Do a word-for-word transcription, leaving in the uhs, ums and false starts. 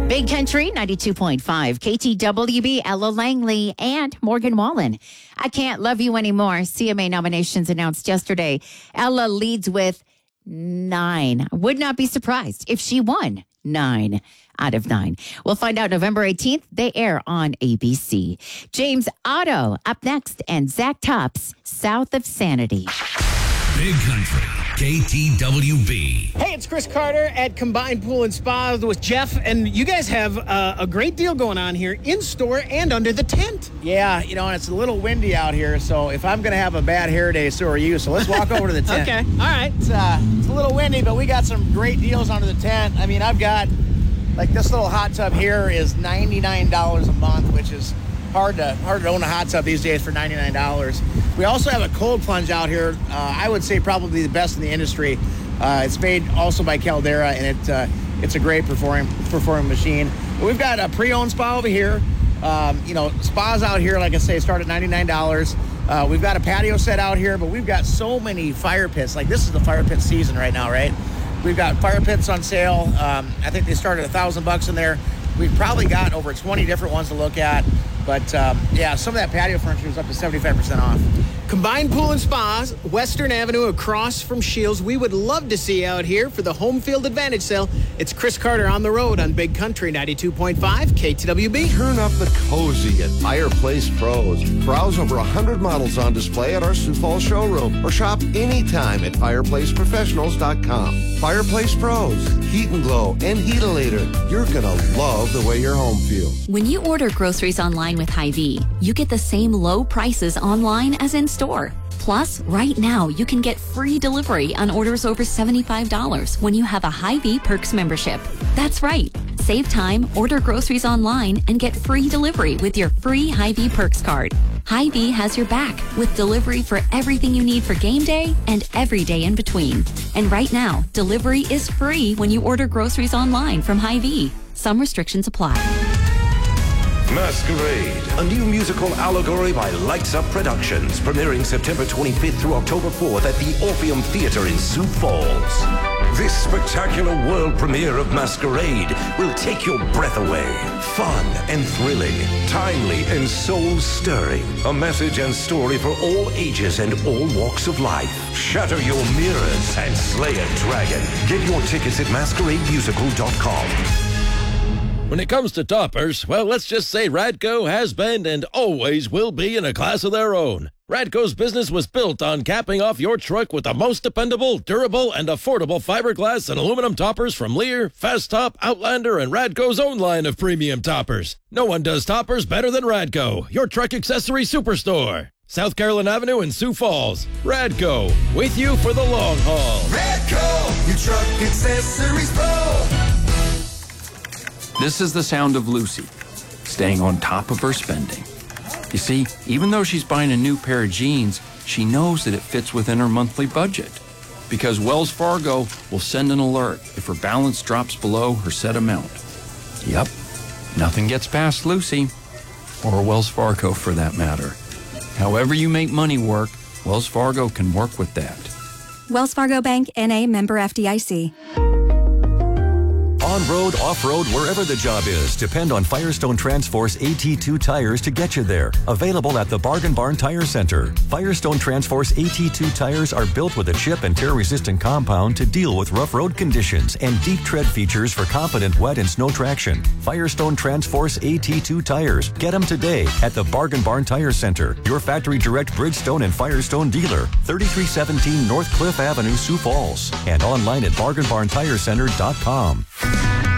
Big Country ninety-two point five, K T W B, Ella Langley, and Morgan Wallen. I Can't Love You Anymore. C M A nominations announced yesterday. Ella leads with nine. Would not be surprised if she won nine out of nine. We'll find out November eighteenth. They air on A B C. James Otto up next, and Zach Tops, South of Sanity. Big Country, K T W B. Hey, it's Chris Carter at Combined Pool and Spa with Jeff, and you guys have uh, a great deal going on here in store and under the tent. Yeah, you know, and it's a little windy out here, so if I'm going to have a bad hair day, so are you. So let's walk over to the tent. Okay, all right. It's, uh, it's a little windy, but we got some great deals under the tent. I mean, I've got, like, this little hot tub here is ninety-nine dollars a month, which is hard to hard to own a hot tub these days for ninety-nine dollars. We also have a cold plunge out here. Uh, I would say probably the best in the industry. Uh, it's made also by Caldera, and it uh, it's a great performing performing machine. But we've got a pre-owned spa over here. Um, you know, spas out here, like I say, start at ninety-nine dollars. Uh, we've got a patio set out here, but we've got so many fire pits. Like, this is the fire pit season right now, right? We've got fire pits on sale. Um, I think they start at a thousand bucks in there. We've probably got over twenty different ones to look at. But, um, yeah, some of that patio furniture is up to seventy-five percent off. Combined Pool and Spas, Western Avenue across from Shields. We would love to see you out here for the Home Field Advantage sale. It's Chris Carter on the road on Big Country ninety-two point five K T W B. Turn up the cozy at Fireplace Pros. Browse over one hundred models on display at our Sioux Falls showroom, or shop anytime at fireplace professionals dot com. Fireplace Pros, heat and glow and Heatilator. You're going to love the way your home feels. When you order groceries online with Hy-Vee, you get the same low prices online as in store. Plus, right now, you can get free delivery on orders over seventy-five dollars when you have a Hy-Vee Perks membership. That's right. Save time, order groceries online, and get free delivery with your free Hy-Vee Perks card. Hy-Vee has your back with delivery for everything you need for game day and every day in between. And right now, delivery is free when you order groceries online from Hy-Vee. Some restrictions apply. Masquerade, a new musical allegory by Lights Up Productions, premiering September twenty-fifth through October fourth at the Orpheum Theater in Sioux Falls. This spectacular world premiere of Masquerade will take your breath away. Fun and thrilling, timely and soul-stirring. A message and story for all ages and all walks of life. Shatter your mirrors and slay a dragon. Get your tickets at masquerade musical dot com. When it comes to toppers, well, let's just say Radco has been and always will be in a class of their own. Radco's business was built on capping off your truck with the most dependable, durable, and affordable fiberglass and aluminum toppers from Lear, Fast Top, Outlander, and Radco's own line of premium toppers. No one does toppers better than Radco, your truck accessory superstore. South Carolina Avenue in Sioux Falls. Radco, with you for the long haul. Radco, your truck accessories pro. This is the sound of Lucy, staying on top of her spending. You see, even though she's buying a new pair of jeans, she knows that it fits within her monthly budget. Because Wells Fargo will send an alert if her balance drops below her set amount. Yep, nothing gets past Lucy, or Wells Fargo for that matter. However you make money work, Wells Fargo can work with that. Wells Fargo Bank, N A, member F D I C. On-road, off-road, wherever the job is, depend on Firestone Transforce A T two tires to get you there. Available at the Bargain Barn Tire Center. Firestone Transforce A T two tires are built with a chip and tear-resistant compound to deal with rough road conditions and deep tread features for competent wet and snow traction. Firestone Transforce A T two tires. Get them today at the Bargain Barn Tire Center, your factory direct Bridgestone and Firestone dealer, thirty-three seventeen North Cliff Avenue, Sioux Falls, and online at bargain barn tire center dot com.